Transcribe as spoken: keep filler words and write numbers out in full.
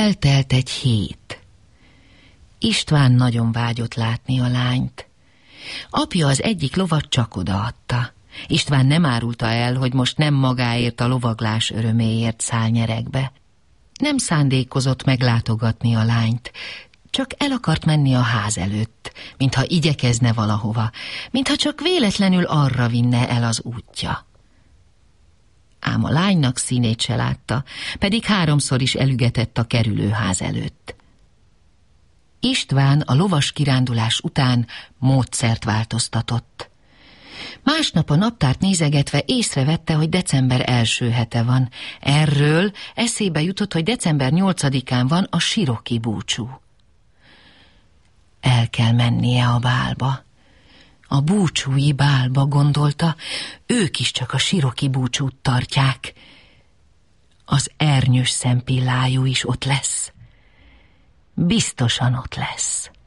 Eltelt egy hét. István nagyon vágyott látni a lányt. Apja az egyik lovat csak odaadta. István nem árulta el, hogy most nem magáért, a lovaglás öröméért száll nyeregbe. Nem szándékozott meglátogatni a lányt, csak el akart menni a ház előtt, mintha igyekezne valahova, mintha csak véletlenül arra vinne el az útja. Ám a lánynak színét se látta, pedig háromszor is elügetett a kerülőház előtt. István a lovas kirándulás után módszert változtatott. Másnap a naptárt nézegetve észrevette, hogy december első hete van. Erről eszébe jutott, hogy december nyolcadikán van a siroki búcsú. El kell mennie a bálba. A búcsúi bálba, gondolta, ők is csak a siroki búcsút tartják. Az ernyős szempillájú is ott lesz. Biztosan ott lesz.